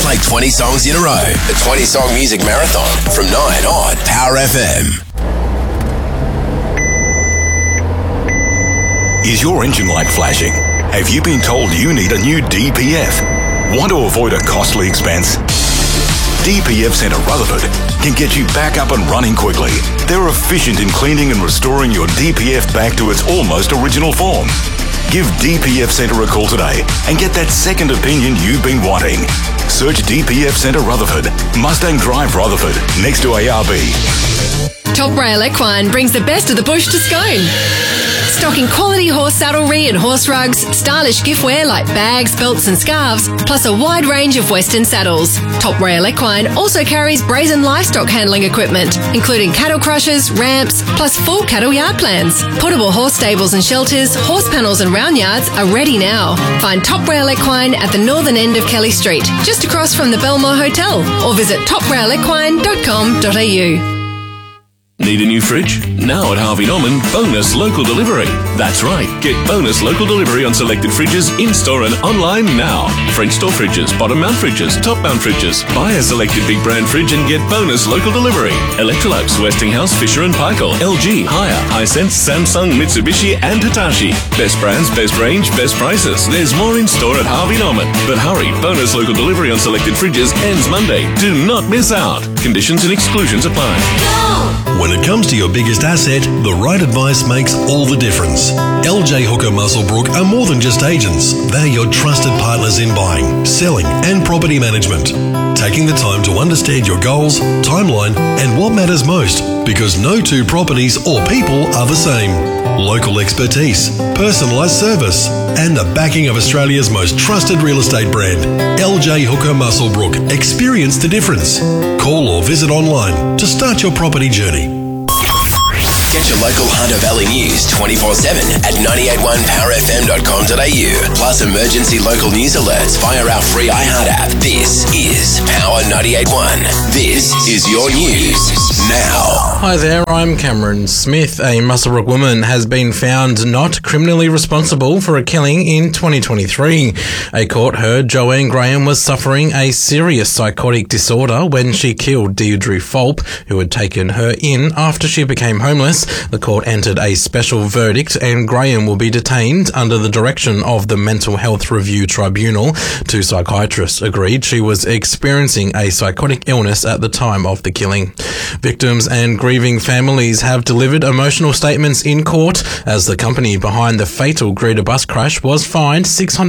play 20 songs in a row. The 20-song music marathon from 9 on Power FM. Is your engine light flashing? Have you been told you need a new DPF? Want to avoid a costly expense? DPF Centre Rutherford can get you back up and running quickly. They're efficient in cleaning and restoring your DPF back to its almost original form. Give DPF Centre a call today and get that second opinion you've been wanting. Search DPF Centre Rutherford, Mustang Drive Rutherford, next to ARB. Top Rail Equine brings the best of the bush to Scone. Stocking quality horse saddlery and horse rugs, stylish giftware like bags, belts and scarves, plus a wide range of Western saddles. Top Rail Equine also carries brazen livestock handling equipment, including cattle crushers, ramps, plus full cattle yard plans. Portable horse stables and shelters, horse panels and round yards are ready now. Find Top Rail Equine at the northern end of Kelly Street, just across from the Belmore Hotel, or visit toprailequine.com.au. Need a new fridge? Now at Harvey Norman, bonus local delivery. That's right, get bonus local delivery on selected fridges in-store and online now. French door fridges, bottom mount fridges, top mount fridges. Buy a selected big brand fridge and get bonus local delivery. Electrolux, Westinghouse, Fisher & Paykel, LG, Haier, Hisense, Samsung, Mitsubishi and Hitachi. Best brands, best range, best prices. There's more in store at Harvey Norman. But hurry, bonus local delivery on selected fridges ends Monday. Do not miss out. Conditions and exclusions apply. When it comes to your biggest asset, the right advice makes all the difference. LJ Hooker Muswellbrook are more than just agents. They're your trusted partners in buying, selling and property management. Taking the time to understand your goals, timeline and what matters most, because no two properties or people are the same. Local expertise, personalised service and the backing of Australia's most trusted real estate brand, LJ Hooker Muswellbrook. Experience the difference. Call or visit online to start your property journey. Get your local Hunter Valley news 24/7 at 981powerfm.com.au. Plus emergency local news alerts via our free iHeart app. This is Power 98.1. This is your news now. Hi there, I'm Cameron Smith. A Muswellbrook woman has been found not criminally responsible for a killing in 2023. A court heard Joanne Graham was suffering a serious psychotic disorder when she killed Deirdre Fulp, who had taken her in after she became homeless. The court entered a special verdict and Graham will be detained under the direction of the Mental Health Review Tribunal. Two psychiatrists agreed she was experiencing a psychotic illness at the time of the killing. Victims and grieving families have delivered emotional statements in court as the company behind the fatal Greta bus crash was fined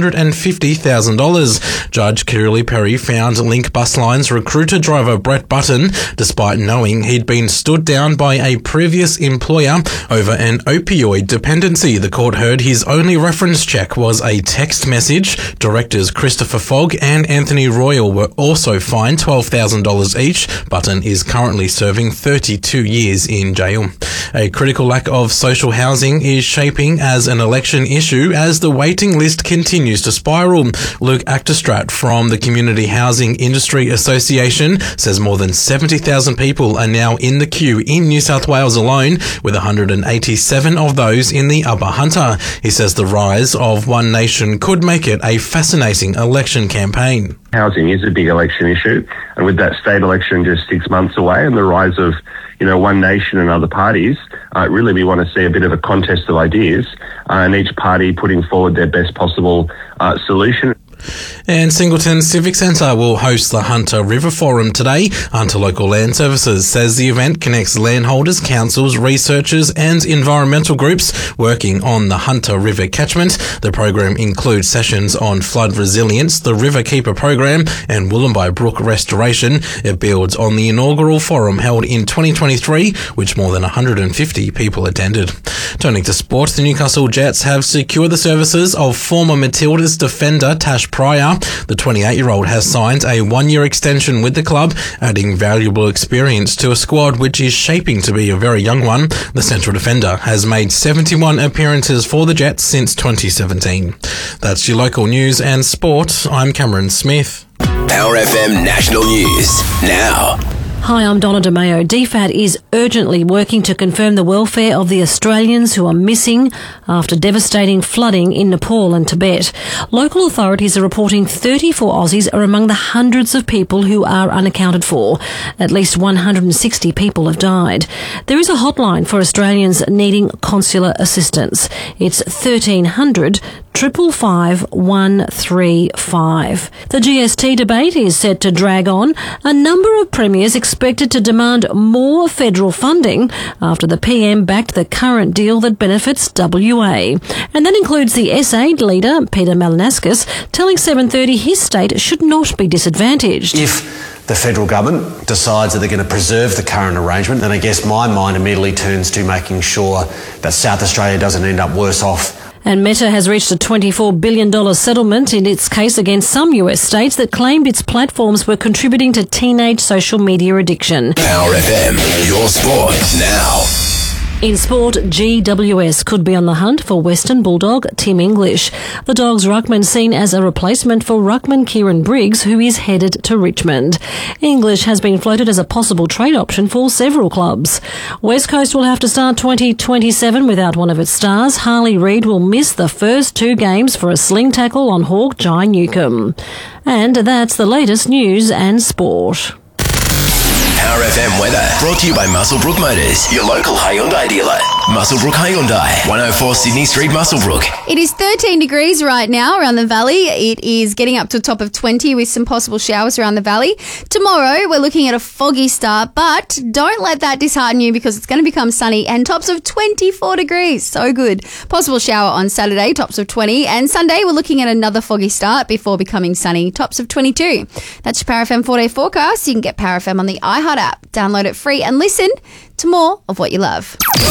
$650,000. Judge Kirrily Perry found Link Bus Lines recruiter driver Brett Button, despite knowing he'd been stood down by a previous employer over an opioid dependency. The court heard his only reference check was a text message. Directors Christopher Fogg and Anthony Royal were also fined $12,000 each. Button is currently serving 32 years in jail. A critical lack of social housing is shaping as an election issue as the waiting list continues to spiral. Luke Achterstradt from the Community Housing Industry Association says more than 70,000 people are now in the queue in New South Wales alone, with 187 of those in the Upper Hunter. He says the rise of One Nation could make it a fascinating election campaign. Housing is a big election issue, and with that state election just 6 months away and the rise of, One Nation and other parties, really we want to see a bit of a contest of ideas and each party putting forward their best possible solution. And Singleton Civic Centre will host the Hunter River Forum today. Hunter Local Land Services says the event connects landholders, councils, researchers and environmental groups working on the Hunter River catchment. The program includes sessions on flood resilience, the River Keeper program and Wollumbai Brook restoration. It builds on the inaugural forum held in 2023, which more than 150 people attended. Turning to sport, the Newcastle Jets have secured the services of former Matildas defender Tash Pryor. The 28-year-old has signed a one-year extension with the club, adding valuable experience to a squad which is shaping to be a very young one. The central defender has made 71 appearances for the Jets since 2017. That's your local news and sport. I'm Cameron Smith. Power FM National News now. Hi, I'm Donna DeMayo. DFAT is urgently working to confirm the welfare of the Australians who are missing after devastating flooding in Nepal and Tibet. Local authorities are reporting 34 Aussies are among the hundreds of people who are unaccounted for. At least 160 people have died. There is a hotline for Australians needing consular assistance. It's 1300 555 135. The GST debate is set to drag on. A number of premiers expected to demand more federal funding after the PM backed the current deal that benefits WA. And that includes the SA leader, Peter Malinauskas, telling 730 his state should not be disadvantaged. If the federal government decides that they're going to preserve the current arrangement, then I guess my mind immediately turns to making sure that South Australia doesn't end up worse off. And Meta has reached a $24 billion settlement in its case against some US states that claimed its platforms were contributing to teenage social media addiction. Power FM, your sport now. In sport, GWS could be on the hunt for Western Bulldog Tim English. The Dogs' ruckman seen as a replacement for ruckman Kieran Briggs, who is headed to Richmond. English has been floated as a possible trade option for several clubs. West Coast will have to start 2027 without one of its stars. Harley Reid will miss the first 2 games for a sling tackle on Hawk Jai Newcombe. And that's the latest news and sport. Power FM weather brought to you by Muswellbrook Motors, your local Hyundai dealer. Muswellbrook Hyundai, 104 Sydney Street, Muswellbrook. It is 13 degrees right now around the valley. It is getting up to a top of 20 with some possible showers around the valley. Tomorrow, we're looking at a foggy start, but don't let that dishearten you because it's going to become sunny and tops of 24 degrees. So good. Possible shower on Saturday, tops of 20. And Sunday, we're looking at another foggy start before becoming sunny, tops of 22. That's your Power FM 4-day forecast. You can get Power FM on the iHeart app. Download it free and listen to more of what you love.